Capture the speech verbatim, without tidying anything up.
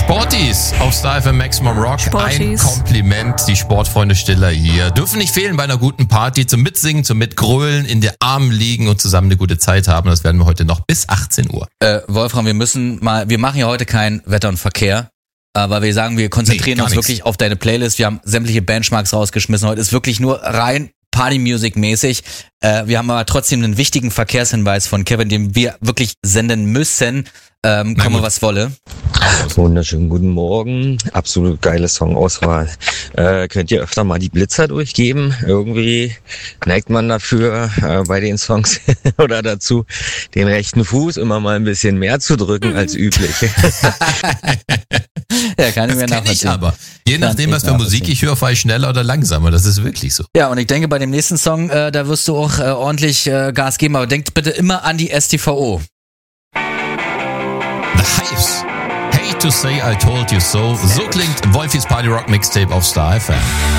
Sporties auf Star F M Maximum Rock. Sporties. Ein Kompliment, die Sportfreunde Stiller hier. Dürfen nicht fehlen bei einer guten Party, zum Mitsingen, zum Mitgrölen, in den Armen liegen und zusammen eine gute Zeit haben. Das werden wir heute noch bis achtzehn Uhr. Äh, Wolfram, wir müssen mal, wir machen ja heute kein Wetter und Verkehr, aber wir sagen, wir konzentrieren Nee, uns gar wirklich auf deine Playlist. Wir haben sämtliche Benchmarks rausgeschmissen. Heute ist wirklich nur rein Party-Music-mäßig. Äh, wir haben aber trotzdem einen wichtigen Verkehrshinweis von Kevin, den wir wirklich senden müssen. Ähm, komme, was wolle. Wunderschönen guten Morgen. Absolut geile Songauswahl. Äh, könnt ihr öfter mal die Blitzer durchgeben? Irgendwie neigt man dafür, äh, bei den Songs oder dazu, den rechten Fuß immer mal ein bisschen mehr zu drücken als üblich. Ja, kann ich Das mir kenn ich nachvollziehen. aber. Je nachdem, was für Musik ich höre, fahre ich schneller oder langsamer. Das ist wirklich so. Ja, und ich denke, bei dem nächsten Song, äh, da wirst du auch äh, ordentlich äh, Gas geben, aber denkt bitte immer an die S T V O. The Hives. Hate to say I told you so. So klingt Wolfis Party Rock Mixtape auf Star F M.